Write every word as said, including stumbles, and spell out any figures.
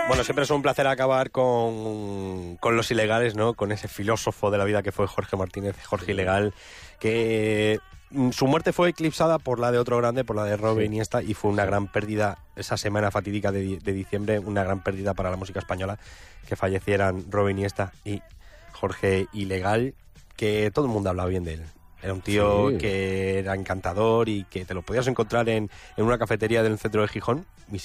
Bueno, siempre es un placer acabar con, con los ilegales, ¿no? Con ese filósofo de la vida que fue Jorge Martínez, Jorge Ilegal, que su muerte fue eclipsada por la de otro grande, por la de Robbe sí. Iniesta, y fue una gran pérdida, esa semana fatídica de, de diciembre, una gran pérdida para la música española, que fallecieran Robbe Iniesta y Jorge Ilegal, que todo el mundo hablaba bien de él. Era un tío sí. que era encantador y que te lo podías encontrar en, en una cafetería del centro de Gijón y